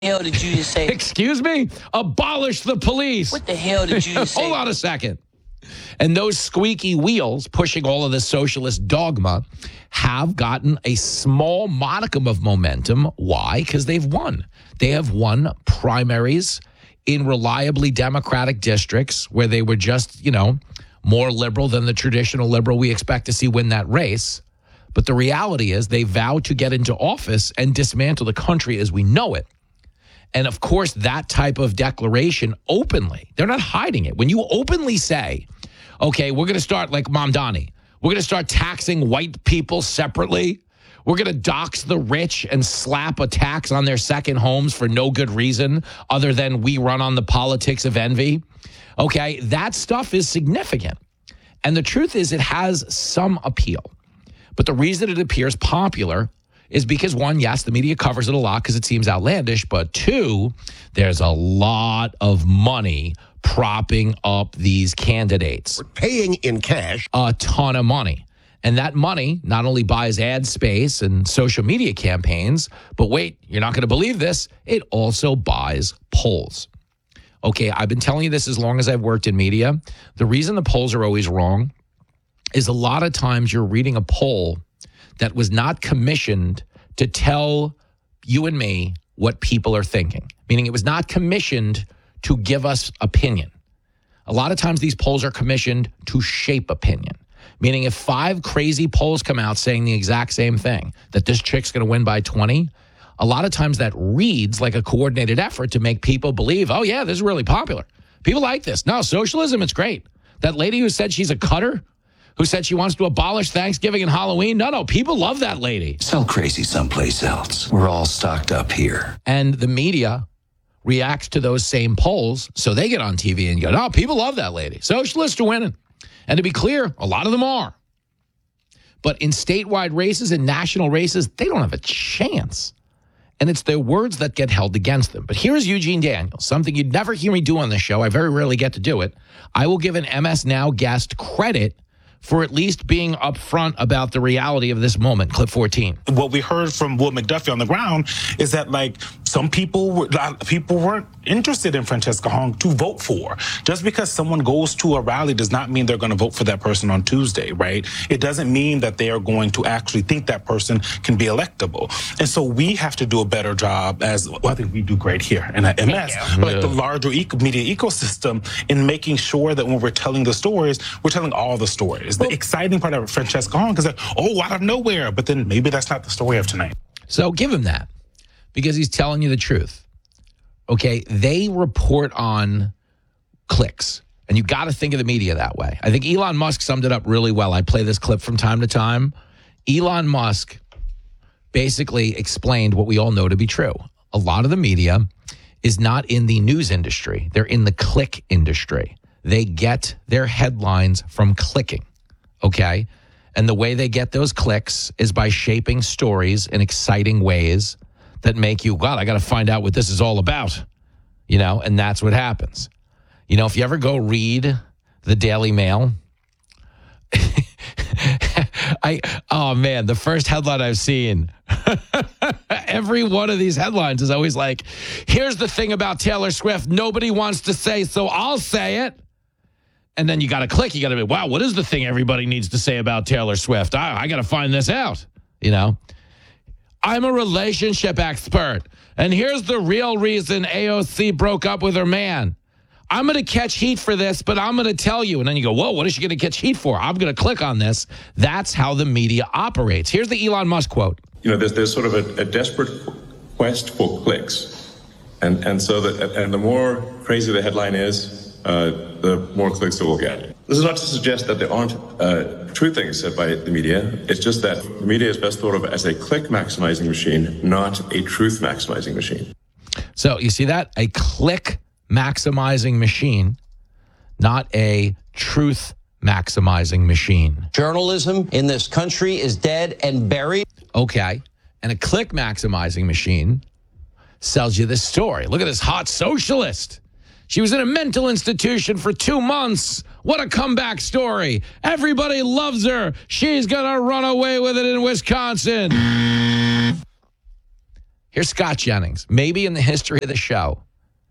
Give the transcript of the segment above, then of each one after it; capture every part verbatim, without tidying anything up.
hell did you just say? Excuse me? Abolish the police. What the hell did you just say? Hold on a second. And those squeaky wheels pushing all of this socialist dogma have gotten a small modicum of momentum. Why? Because they've won. They have won primaries in reliably Democratic districts where they were just, you know, more liberal than the traditional liberal we expect to see win that race. But the reality is they vowed to get into office and dismantle the country as we know it. And of course, that type of declaration openly, they're not hiding it. When you openly say, okay, we're going to start like Mamdani, we're going to start taxing white people separately. We're going to dox the rich and slap a tax on their second homes for no good reason other than we run on the politics of envy. Okay, that stuff is significant. And the truth is it has some appeal. But the reason it appears popular is because, one, yes, the media covers it a lot because it seems outlandish, but two, there's a lot of money propping up these candidates. We're paying in cash. A ton of money. And that money not only buys ad space and social media campaigns, but wait, you're not going to believe this, it also buys polls. Okay, I've been telling you this as long as I've worked in media. The reason the polls are always wrong is a lot of times you're reading a poll that was not commissioned to tell you and me what people are thinking, meaning it was not commissioned to give us opinion. A lot of times these polls are commissioned to shape opinion, meaning if five crazy polls come out saying the exact same thing, that this chick's going to win by twenty, a lot of times that reads like a coordinated effort to make people believe, oh, yeah, this is really popular. People like this. No, socialism, it's great. That lady who said she's a cutter, who said she wants to abolish Thanksgiving and Halloween. No, no, people love that lady. Sell crazy someplace else. We're all stocked up here. And the media reacts to those same polls, so they get on T V and go, no, people love that lady. Socialists are winning. And to be clear, a lot of them are. But in statewide races and national races, they don't have a chance. And it's their words that get held against them. But here's Eugene Daniels, something you'd never hear me do on this show. I very rarely get to do it. I will give an M S Now guest credit for at least being upfront about the reality of this moment. Clip fourteen. What we heard from Will McDuffie on the ground is that, like, some people were, people weren't interested in Francesca Hong to vote for. Just because someone goes to a rally does not mean they're going to vote for that person on Tuesday, right? It doesn't mean that they are going to actually think that person can be electable. And so we have to do a better job, as well, I think we do great here in at M S, but like the larger eco- media ecosystem, in making sure that when we're telling the stories, we're telling all the stories. The exciting part of Francesca Hong is like, oh, out of nowhere, but then maybe that's not the story of tonight. So give him that, because he's telling you the truth. Okay, they report on clicks, and you got to think of the media that way. I think Elon Musk summed it up really well. I play this clip from time to time. Elon Musk basically explained what we all know to be true. A lot of the media is not in the news industry. They're in the click industry. They get their headlines from clicking. Okay. And the way they get those clicks is by shaping stories in exciting ways that make you, God, I got to find out what this is all about. You know, and that's what happens. You know, if you ever go read the Daily Mail, I, oh man, the first headline I've seen, every one of these headlines is always like, here's the thing about Taylor Swift nobody wants to say, so I'll say it. And then you got to click. You got to be, wow, what is the thing everybody needs to say about Taylor Swift? I, I got to find this out, you know. I'm a relationship expert, and here's the real reason A O C broke up with her man. I'm going to catch heat for this, but I'm going to tell you. And then you go, whoa, what is she going to catch heat for? I'm going to click on this. That's how the media operates. Here's the Elon Musk quote. You know, there's, there's sort of a, a desperate quest for clicks. And, and so that, and the more crazy the headline is, Uh, the more clicks it will get. This is not to suggest that there aren't uh, true things said by the media. It's just that the media is best thought of as a click maximizing machine, not a truth maximizing machine. So you see that? A click maximizing machine, not a truth maximizing machine. Journalism in this country is dead and buried. Okay. And a click maximizing machine sells you this story. Look at this hot socialist. She was in a mental institution for two months. What a comeback story. Everybody loves her. She's going to run away with it in Wisconsin. Here's Scott Jennings. Maybe in the history of the show,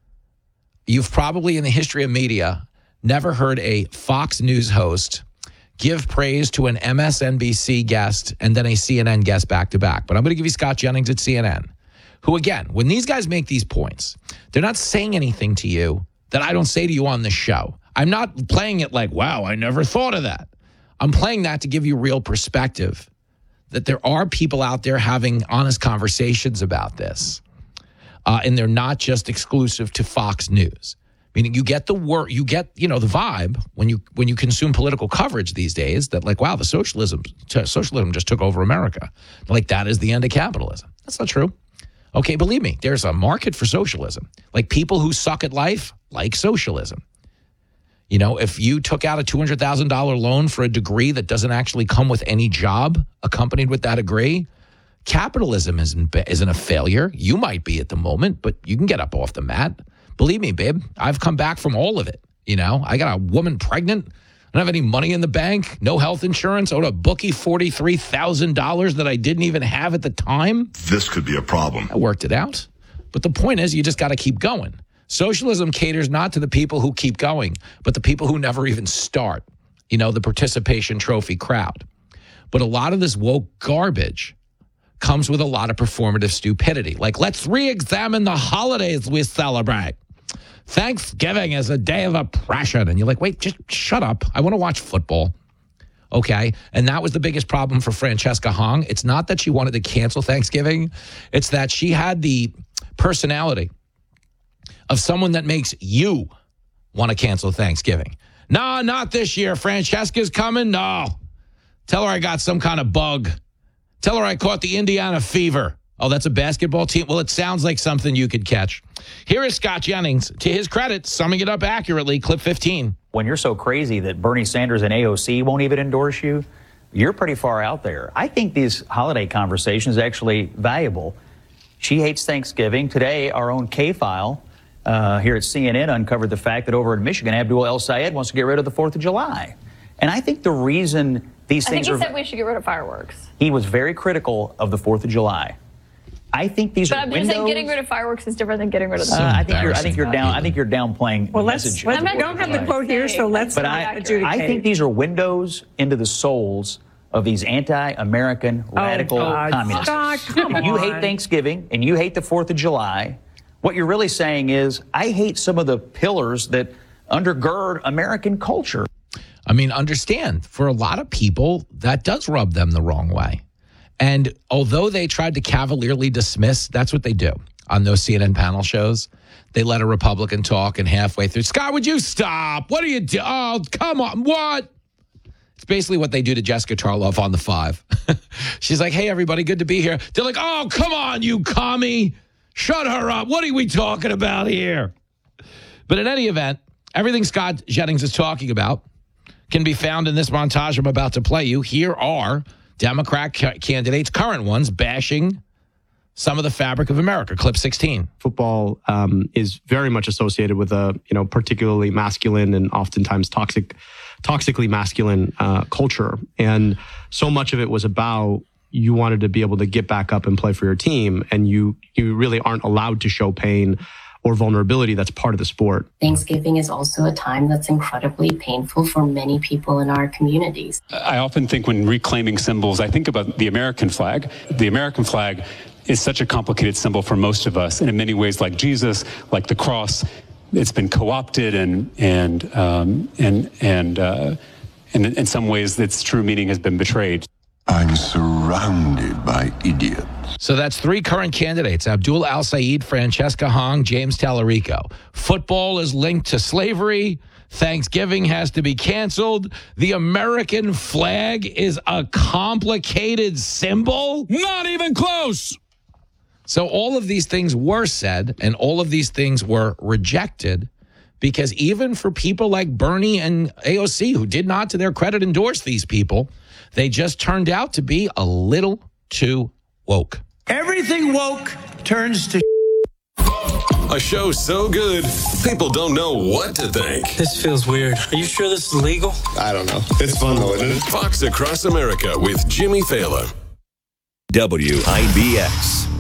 you've probably in the history of media never heard a Fox News host give praise to an M S N B C guest and then a C N N guest back to back. But I'm going to give you Scott Jennings at C N N, who, again, when these guys make these points, they're not saying anything to you that I don't say to you on the show. I'm not playing it like, wow, I never thought of that. I'm playing that to give you real perspective, that there are people out there having honest conversations about this. Uh, and they're not just exclusive to Fox News. Meaning you get the word, you get, you know, the vibe when you when you consume political coverage these days that like, wow, the socialism socialism just took over America. Like that is the end of capitalism. That's not true. Okay, believe me, there's a market for socialism. Like people who suck at life like socialism. You know, if you took out a two hundred thousand dollars loan for a degree that doesn't actually come with any job accompanied with that degree, capitalism isn't, isn't a failure. You might be at the moment, but you can get up off the mat. Believe me, babe, I've come back from all of it. You know, I got a woman pregnant. I don't have any money in the bank, no health insurance. I owed a bookie forty-three thousand dollars that I didn't even have at the time. This could be a problem. I worked it out. But the point is, you just got to keep going. Socialism caters not to the people who keep going, but the people who never even start. You know, the participation trophy crowd. But a lot of this woke garbage comes with a lot of performative stupidity. Like, let's re-examine the holidays we celebrate. Thanksgiving is a day of oppression. And you're like, wait, just shut up. I want to watch football. Okay. And that was the biggest problem for Francesca Hong. It's not that she wanted to cancel Thanksgiving. It's that she had the personality of someone that makes you want to cancel Thanksgiving. No, not this year. Francesca's coming. No. Tell her I got some kind of bug. Tell her I caught the Indiana fever. Oh, that's a basketball team? Well, it sounds like something you could catch. Here is Scott Jennings, to his credit, summing it up accurately, clip fifteen. When you're so crazy that Bernie Sanders and A O C won't even endorse you, you're pretty far out there. I think these holiday conversations are actually valuable. She hates Thanksgiving. Today, our own K-File uh, here at C N N uncovered the fact that over in Michigan, Abdul El Sayed wants to get rid of the fourth of July. And I think the reason these I things think he are... said we should get rid of fireworks. He was very critical of the fourth of July. I think these but are I'm windows. just saying getting id of fireworks is different than getting rid of the Uh, I think you're. I think you're down. I think you're downplaying Well, the let's. message. let's of we don't have the quote here, so let's But not I, adjudicate. I think these are windows into the souls of these anti-American radical God. communists. Scott, come If you on. hate Thanksgiving and you hate the fourth of July, what you're really saying is, I hate some of the pillars that undergird American culture. I mean, understand, for a lot of people, that does rub them the wrong way. And although they tried to cavalierly dismiss, that's what they do on those C N N panel shows. They let a Republican talk, and halfway through, Scott, would you stop? What are you doing? Oh, come on. What? It's basically what they do to Jessica Tarloff on The Five. She's like, hey, everybody, good to be here. They're like, oh, come on, you commie. Shut her up. What are we talking about here? But in any event, everything Scott Jennings is talking about can be found in this montage I'm about to play you. Here are Democrat ca- candidates, current ones, bashing some of the fabric of America. Clip sixteen. Football um, is very much associated with a, you know, particularly masculine and oftentimes toxic, toxically masculine uh, culture. And so much of it was about you wanted to be able to get back up and play for your team, and you you really aren't allowed to show pain or vulnerability. That's part of the sport. Thanksgiving is also a time that's incredibly painful for many people in our communities. I often think when reclaiming symbols, I think about the American flag. The American flag is such a complicated symbol for most of us, and in many ways, like Jesus, like the cross, it's been co-opted, and and um, and and uh, and in some ways, its true meaning has been betrayed. I'm surrounded by idiots. So that's three current candidates, Abdul El Sayed, Francesca Hong, James Tallarico. Football is linked to slavery. Thanksgiving has to be canceled. The American flag is a complicated symbol. Not even close. So all of these things were said, and all of these things were rejected, because even for people like Bernie and A O C, who did not, to their credit, endorse these people, they just turned out to be a little too woke. Everything woke turns to A show so good, people don't know what to think. This feels weird. Are you sure this is legal? I don't know. It's fun though, isn't it? Fox Across America with Jimmy Fallon. W I B X.